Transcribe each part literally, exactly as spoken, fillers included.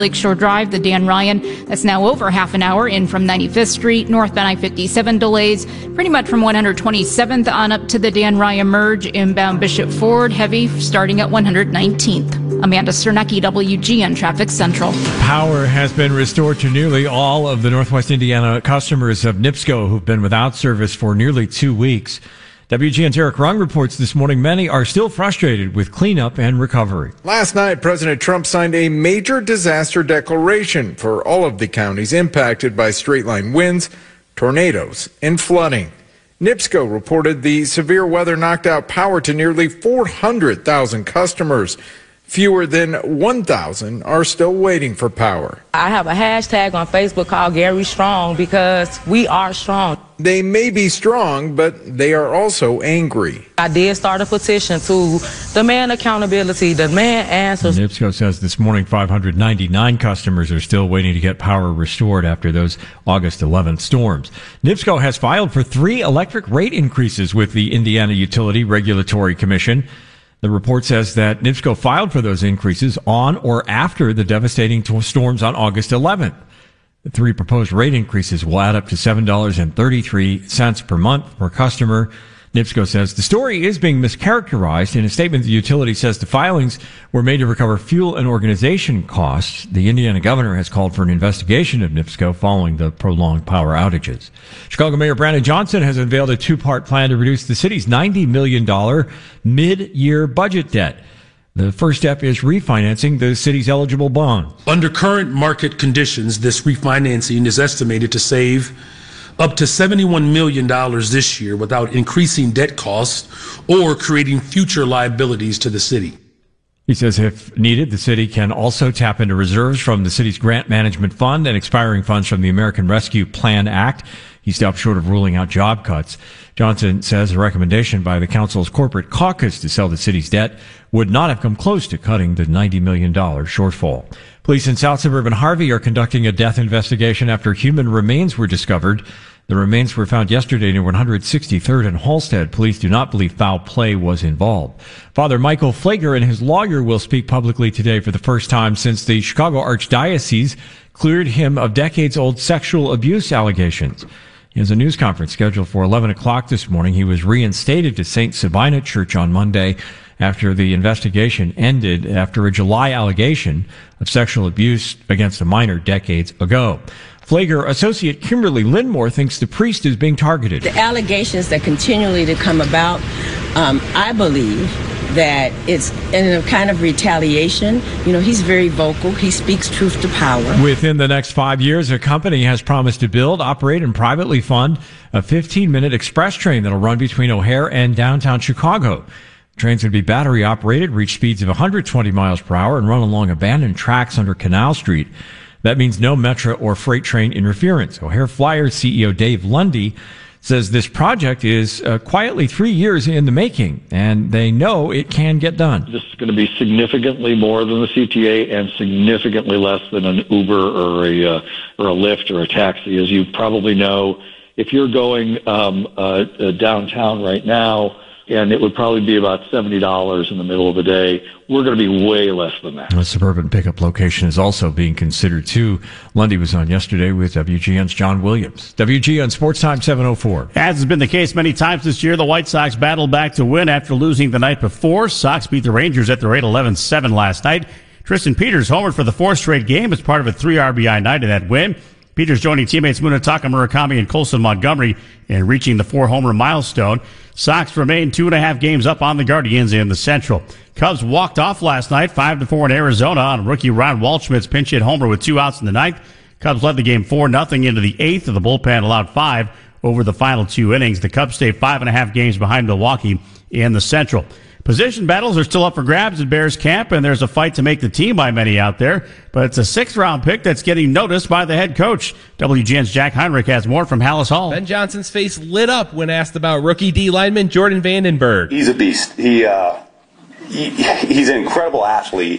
Lakeshore Drive, the Dan Ryan, that's now over half an hour in from ninety-fifth Street. Northbound I fifty-seven delays pretty much from one hundred twenty-seventh on up to the Dan Ryan merge. Inbound Bishop Ford, heavy starting at one hundred nineteenth. Amanda Cernecki, W G N Traffic Central. Power has been restored to nearly all of the Northwest Indiana customers of NIPSCO who've been without service for nearly two weeks. W G N's Eric Rung reports this morning many are still frustrated with cleanup and recovery. Last night, President Trump signed a major disaster declaration for all of the counties impacted by straight-line winds, tornadoes, and flooding. NIPSCO reported the severe weather knocked out power to nearly four hundred thousand customers. Fewer than one thousand are still waiting for power. I have a hashtag on Facebook called Gary Strong because we are strong. They may be strong, but they are also angry. I did start a petition to demand accountability, demand answers. NIPSCO says this morning five hundred ninety-nine customers are still waiting to get power restored after those August eleventh storms. NIPSCO has filed for three electric rate increases with the Indiana Utility Regulatory Commission. The report says that NIPSCO filed for those increases on or after the devastating storms on August eleventh. The three proposed rate increases will add up to seven dollars and thirty-three cents per month per customer. NIPSCO says the story is being mischaracterized. In a statement, the utility says the filings were made to recover fuel and organization costs. The Indiana governor has called for an investigation of NIPSCO following the prolonged power outages. Chicago Mayor Brandon Johnson has unveiled a two-part plan to reduce the city's ninety million dollars mid-year budget debt. The first step is refinancing the city's eligible bonds. Under current market conditions, this refinancing is estimated to save up to seventy-one million dollars this year without increasing debt costs or creating future liabilities to the city. He says if needed, the city can also tap into reserves from the city's grant management fund and expiring funds from the American Rescue Plan Act. He stopped short of ruling out job cuts. Johnson says a recommendation by the council's corporate caucus to sell the city's debt would not have come close to cutting the ninety million dollars shortfall. Police in South Suburban Harvey are conducting a death investigation after human remains were discovered. The remains were found yesterday near one hundred sixty-third and Halstead. Police do not believe foul play was involved. Father Michael Flager and his lawyer will speak publicly today for the first time since the Chicago Archdiocese cleared him of decades-old sexual abuse allegations. He has a news conference scheduled for eleven o'clock this morning. He was reinstated to Saint Sabina Church on Monday after the investigation ended after a July allegation of sexual abuse against a minor decades ago. Flager associate Kimberly Linmore thinks the priest is being targeted. The allegations that continually to come about, um, I believe that it's in a kind of retaliation. You know, he's very vocal. He speaks truth to power. Within the next five years, a company has promised to build, operate, and privately fund a fifteen-minute express train that'll run between O'Hare and downtown Chicago. Trains would be battery operated, reach speeds of one hundred twenty miles per hour, and run along abandoned tracks under Canal Street. That means no Metra or freight train interference. O'Hare Flyers C E O Dave Lundy says this project is uh, quietly three years in the making, and they know it can get done. This is going to be significantly more than the C T A and significantly less than an Uber or a uh, or a Lyft or a taxi. As you probably know, if you're going um, uh, uh, downtown right now, and it would probably be about seventy dollars in the middle of the day, we're going to be way less than that. A suburban pickup location is also being considered, too. Lundy was on yesterday with W G N's John Williams. W G N Sports Time seven oh four. As has been the case many times this year, the White Sox battled back to win after losing the night before. Sox beat the Rangers at the rate eleven seven last night. Tristan Peters homered for the fourth straight game as part of a three R B I night in that win. Peters joining teammates Munetaka Murakami and Colson Montgomery in reaching the four-homer milestone. Sox remain two and a half games up on the Guardians in the Central. Cubs walked off last night, five to four in Arizona on rookie Ron Waldschmidt's pinch hit homer with two outs in the ninth. Cubs led the game four nothing into the eighth, and the bullpen allowed five over the final two innings. The Cubs stay five and a half games behind Milwaukee in the Central. Position battles are still up for grabs at Bears camp, and there's a fight to make the team by many out there. But it's a sixth-round pick that's getting noticed by the head coach. W G N's Jack Heinrich has more from Hallis Hall. Ben Johnson's face lit up when asked about rookie D lineman Jordan Vandenberg. He's a beast. He, uh, he he's an incredible athlete,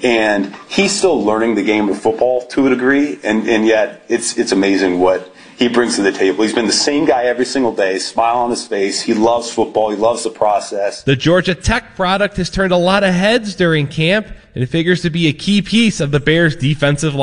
And he's still learning the game of football to a degree, and, and yet it's it's amazing what he brings to the table. He's been the same guy every single day, smile on his face. He loves football. He loves the process. The Georgia Tech product has turned a lot of heads during camp, and it figures to be a key piece of the Bears' defensive line.